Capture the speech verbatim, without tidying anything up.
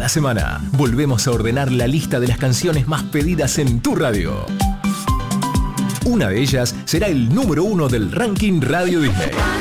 Cada semana volvemos a ordenar la lista de las canciones más pedidas en tu radio. Una de ellas será el número uno del ranking Radio Disney.